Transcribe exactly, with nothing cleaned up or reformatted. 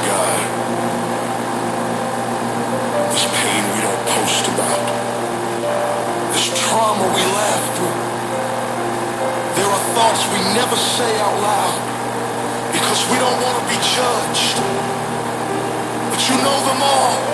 God, this pain we don't post about, this trauma we laugh through, there are thoughts we never say out loud because we don't want to be judged. But you know them all.